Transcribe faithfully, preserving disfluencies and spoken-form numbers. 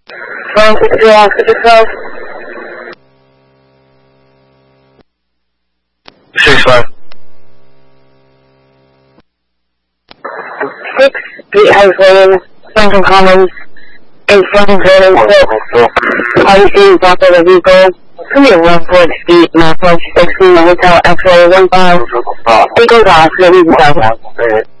twelve, six two one, six twelve. six five. six, Pete House Williams, Central Commons, eight seven zero six. I C back of the vehicle. three one four Street, Northwest sixteen, Hotel X-ray one five. Eagle Glass, Louisiana.